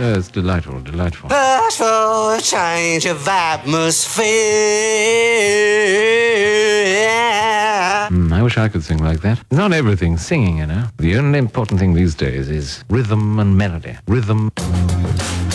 Yeah, it's delightful, delightful. Ask for a change of atmosphere. I wish I could sing like that. Not everything's singing, you know. The only important thing these days is rhythm and melody. Rhythm.